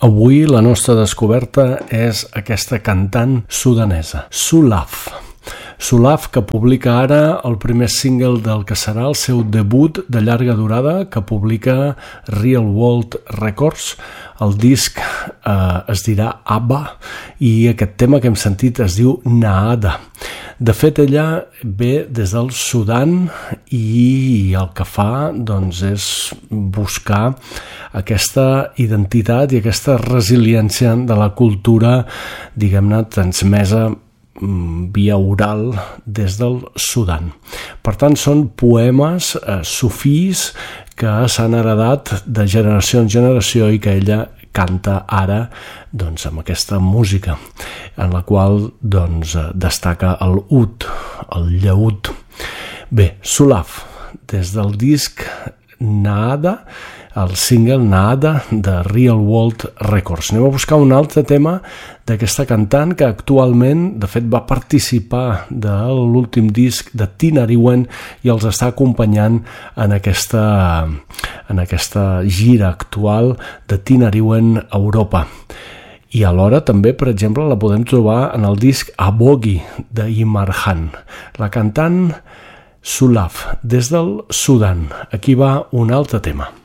Avui la nostra descoberta és aquesta cantant sudanesa, Sulaf. Sulaf, que publica ara el primer single del que serà el seu debut de llarga durada, que publica Real World Records. El disc es dirà Abba i aquest tema que hem sentit es diu Naada. De fet, ella ve des del Sudan i el que fa doncs, és buscar aquesta identitat i aquesta resiliència de la cultura, diguem-ne, transmesa via oral des del Sudan. Per tant, són poemes sufís que s'han heredat de generació en generació i que ella canta ara doncs, amb aquesta música en la qual doncs, destaca el ud, el llaüt. Bé, Sulaf, des del disc Naada, el single Naada de Real World Records. Anem a buscar un altre tema d'aquesta cantant que actualment, de fet, va participar de l'últim disc de Tinariwen i els està acompanyant en aquesta gira actual de Tinariwen a Europa. I alhora també, per exemple, la podem trobar en el disc Abogi d'Imarhan. La cantant Sulaf, des del Sudan. Aquí va un altre tema.